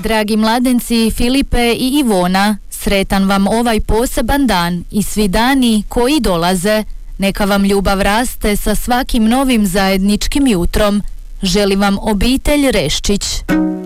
dragi mladenci Filipe i Ivona, sretan vam ovaj poseban dan i svi dani koji dolaze. Neka vam ljubav raste sa svakim novim zajedničkim jutrom. Želim vam obitelj Reščić.